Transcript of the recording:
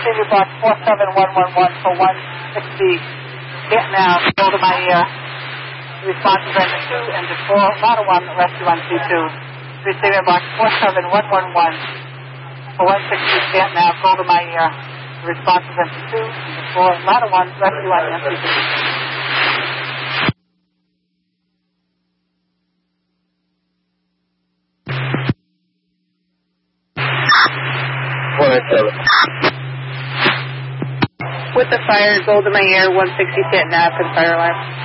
Receiver box 47111 for 160. Get now, go to my ear. Response is engine 2, engine 4, model 1, rescue on C2. Receiver box 47111 for 160. Get now, go to my ear. Response is engine 2, engine 4, model 1, rescue on C2. With the fire, go to my air, 160 stand nav for the fire alarm.